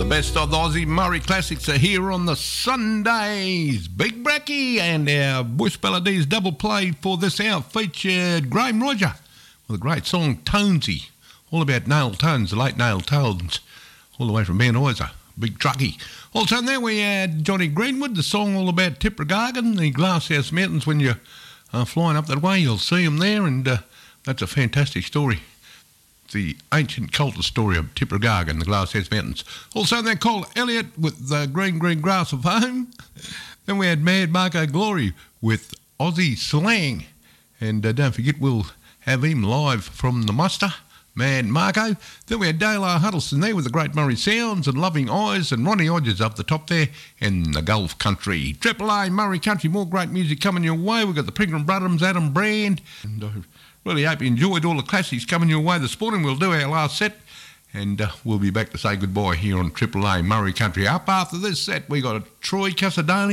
Best of the Aussie Murray Classics are here on the Sundays. Big Bracky and our Bush Balladees double play for this hour featured Graham Roger with a great song, Tonesy, all about nail tones, the late nail tones, all the way from Ben Oiser, Big Truckee. Also there we had Johnny Greenwood, the song all about Tipragargan, the Glasshouse Mountains. When you're flying up that way, you'll see them there, and that's a fantastic story. The ancient culture story of Tipragargan, the Glasshouse Mountains. Also, they called Elliot with the Green Grass of Home. Then we had Mad Marco Glory with Aussie Slang. And don't forget, we'll have him live from the muster, Mad Marco. Then we had Dale R. Huddleston there with the Great Murray Sounds and Loving Eyes, and Ronnie Hodges up the top there in the Gulf Country. Triple A Murray Country, more great music coming your way. We've got the Pegram Brothers, Adam Brand, and really hope you enjoyed all the classics coming your way this morning. We'll do our last set, and we'll be back to say goodbye here on Triple A Murray Country. Up after this set, we got a Troy Casadoni